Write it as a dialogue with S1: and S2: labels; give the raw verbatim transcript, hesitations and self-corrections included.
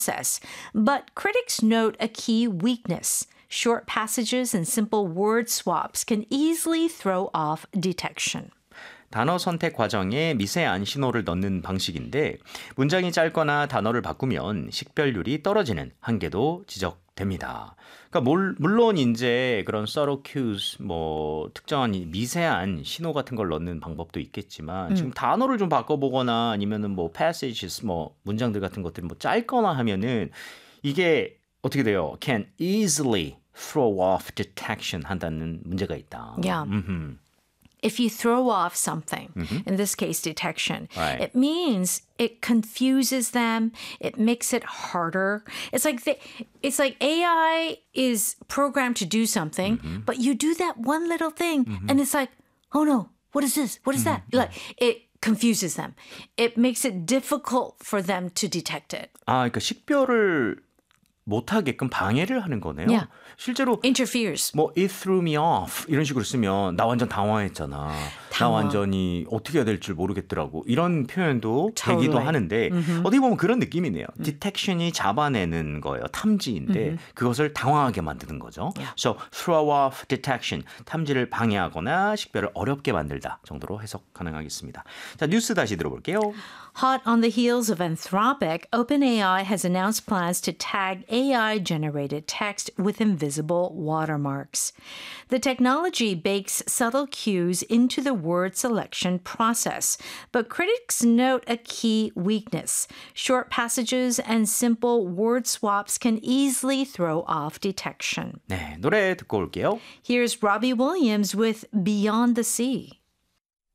S1: process. But critics note a key weakness. Short passages and simple word swaps can easily throw off detection.
S2: 단어 선택 과정에 미세한 신호를 넣는 방식인데 문장이 짧거나 단어를 바꾸면 식별률이 떨어지는 한계도 지적됩니다. 그러니까 몰, 물론 이제 그런 subtle cues, 뭐 특정한 미세한 신호 같은 걸 넣는 방법도 있겠지만 음. 지금 단어를 좀 바꿔보거나 아니면은 뭐 passages, 뭐 문장들 같은 것들이 뭐 짧거나 하면은 이게 어떻게 돼요? Can easily throw off detection 한다는 문제가 있다.
S1: Yeah.
S2: 음흠.
S1: If you throw off something,
S2: mm-hmm.
S1: in this case, detection,
S2: right.
S1: it means it confuses them. It makes it harder. It's like the, it's like A I is programmed to do something, mm-hmm. but you do that one little thing, mm-hmm. and it's like, oh no, what is this? What is mm-hmm. that? Like it confuses them. It makes it difficult for them to detect it.
S2: 아, 그러니까 식별을 못하게끔 방해를 하는 거네요.
S1: Yeah.
S2: 실제로
S1: interferes.
S2: 뭐 it threw me off 이런 식으로 쓰면 나 완전 당황했잖아. 당황. 나 완전히 어떻게 해야 될 줄 모르겠더라고. 이런 표현도 totally. 되기도 하는데 mm-hmm. 어떻게 보면 그런 느낌이네요. Mm-hmm. detection이 잡아내는 거예요. 탐지인데 mm-hmm. 그것을 당황하게 만드는 거죠.
S1: Yeah.
S2: So throw off detection. 탐지를 방해하거나 식별을 어렵게 만들다 정도로 해석 가능하겠습니다. 자, 뉴스 다시 들어볼게요.
S1: Hot on the heels of Anthropic, OpenAI has announced plans to tag A I-generated text with invisible watermarks. The technology bakes subtle cues into the word selection process, but critics note a key weakness. Short passages and simple word swaps can easily throw off detection.
S2: 네, 노래 듣고 올게요.
S1: Here's Robbie Williams with Beyond the Sea.